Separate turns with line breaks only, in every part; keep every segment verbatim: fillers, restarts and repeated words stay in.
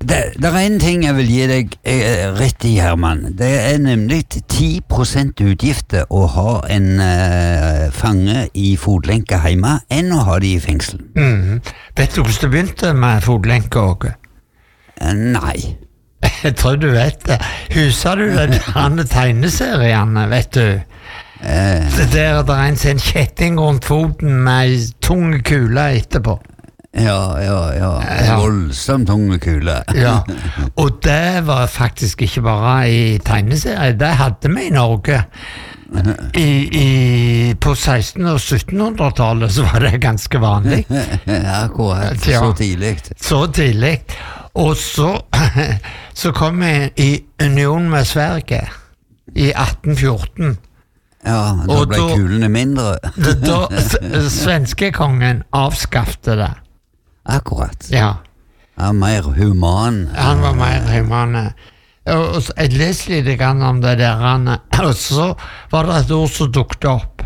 Det, det er en ting jeg vil gi deg eh, rett i, Herman. Det er nemlig ti prosent utgifter å ha en eh, fange i fotlenke hjemme enn å ha de i fengsel.
Mm. Vet du hvordan du begynte med fotlenke, Åge?
Eh, nei.
Jeg tror du vet det. Husker du den andre tegneseriene, vet du?
Eh,
Det der det er en sånn kjetting rundt foten med ei tung kule etterpå.
ja, ja, ja.
Ja.
Voldsomt tunge kule.
Ja, og det var faktisk ikke bare i tegneserier, det hadde vi i Norge. I, i, på seksten- og syttenhundretallet så var det ganske vanlig.
Akkurat.
Ja.
Så tidlig.
Så tidlig. Og så, så kom vi i union med Sverige i atten fjorten.
Ja, da
Og
ble
da-
kulene mindre.
Da, da s- svenskekongen avskaffte det.
Akkurat.
Ja,
Ja, mer human.
han var mer humane. Og, og så- jeg leste litt grann om det der, han, og så var det et ord som dukket opp.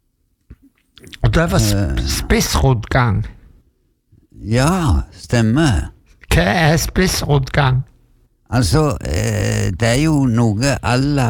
Og det var sp spissrodgang.
Ja, stemmer.
Hva er spissrodgang?
Altså, eh, det er jo noe alla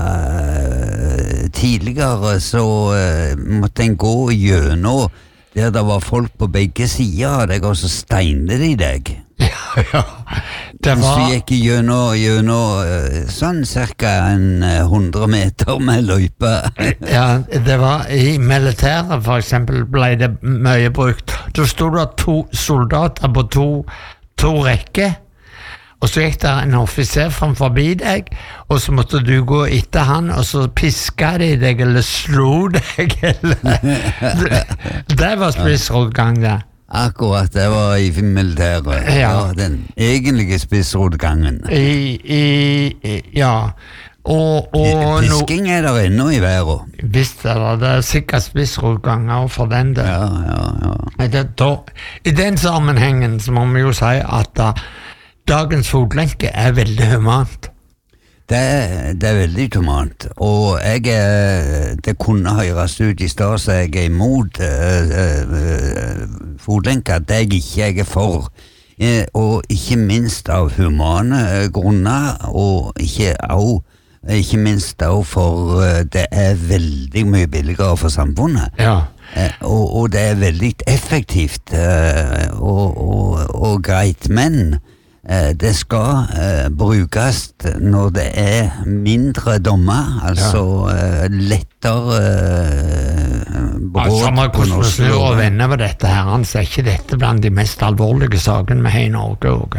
eh, tidligere så eh, måtte en gå gjennom der det var folk på begge sider av deg, og så steinet de deg.
Ja, ja. Det
Så
var
gikk jeg gjennom, gjennom eh, sånn cirka en eh, hundre meter med løype.
Ja, det var i militæret for eksempel ble det mye brukt. Da stod det to soldater på to, to rekker, og så gikk det en offiser fram forbi deg, og så måtte du gå etter han, og så piska de deg, eller slo deg, eller Det, det var spissrodgang, det.
Akkurat, det var i militæret.
Ja.
Den egentlige spissrodgangen.
I, i, i Ja. Og, og no,
Pisking er der ennå i verden.
visst er det, det er sikkert spissrodgang også for den der.
Ja, ja, ja.
Nei, det, da, I den sammenhengen så må vi jo si at uh, dagens fotlenke er veldig humant.
Det, er- det er veldig humant, og jeg er, det kunne høres ut i stad så jeg er imot uh, uh, fotlenker, det er jeg ikke, jeg er for. Eh, og ikke minst av humane eh, grunner, og ikke, au, ikke minst også for uh, det er veldig mye billigere for samfunnet.
Ja.
Eh, og, og det er veldig effektivt eh, og, og, og greit, men eh, det skal eh, brukes når det er mindre dommer, altså eh, lettere eh, brudd
Altså, man
på
hvordan vi
norsk
snur og
lov.
vender på dette her, han ser ikke dette blant de mest alvorlige sakene vi har i Norge også.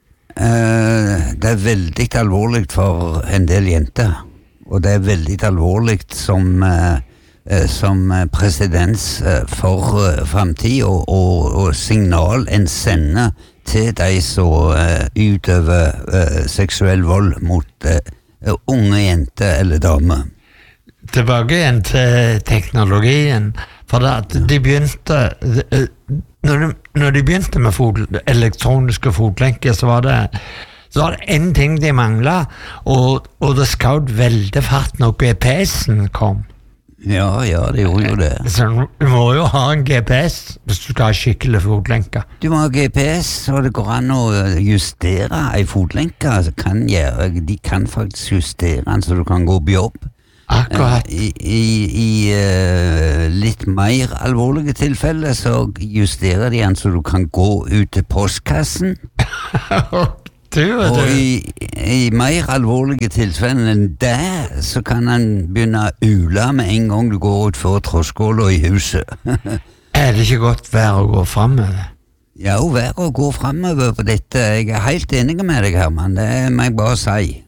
Eh, det er veldig alvorlig for en del jenter, og det er veldig alvorlig som eh, eh, som presedens eh, for uh, fremtid og, og, og signal en sender til de som uh, utøver uh, seksuell vold mot uh, unge jenter eller damer.
Tilbake igjen til teknologien, for det at de begynte de, når, de, når de begynte med fot, elektroniske fotlenker, så var det så var det en ting de manglet, og, og det skjøt veldig fart når G P S-en kom.
Ja, ja, det gjorde jo det.
Så du må jo ha en G P S hvis du skal ha skikkelig fotlenke.
Du må ha G P S, og det går an å justere ei fotlenke. Altså, kan gjøre, de kan faktisk justere den så du kan gå på jobb.
Akkurat.
I, i, i uh, litt mer alvorlige tilfeller så justerer de den så du kan gå ut til postkassen.
Du,
Og
du.
i, i mer alvorlige tilfeller enn det, så kan han begynne å ule med en gang du går ut for trosskåla i huset.
Er det ikke godt vær å gå fremover?
Ja, og vær å gå fremover på dette. Jeg er helt enig med deg, Herman. Det må jeg bare si.